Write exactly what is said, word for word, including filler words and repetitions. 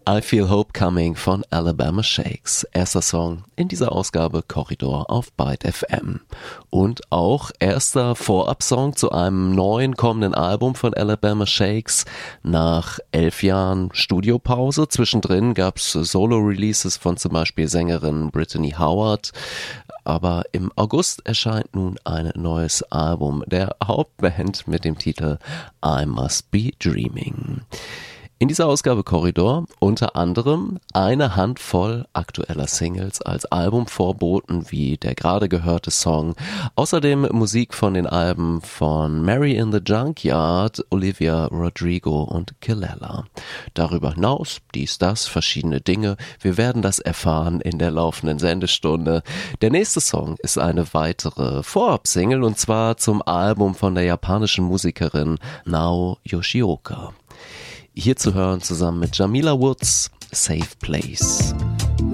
I Feel Hope Coming von Alabama Shakes. Erster Song in dieser Ausgabe Korridor auf Byte F M. Und auch erster Vorab-Song zu einem neuen kommenden Album von Alabama Shakes. Nach elf Jahren Studiopause. Zwischendrin gab es Solo-Releases von zum Beispiel Sängerin Brittany Howard. Aber im August erscheint nun ein neues Album der Hauptband mit dem Titel I Must Be Dreaming. In dieser Ausgabe Korridor unter anderem eine Handvoll aktueller Singles als Albumvorboten wie der gerade gehörte Song. Außerdem Musik von den Alben von Mary in the Junkyard, Olivia Rodrigo und Kelela. Darüber hinaus dies, das, verschiedene Dinge. Wir werden das erfahren in der laufenden Sendestunde. Der nächste Song ist eine weitere Vorab-Single und zwar zum Album von der japanischen Musikerin Nao Yoshioka. Hier zu hören zusammen mit Jamila Woods, Safe Place.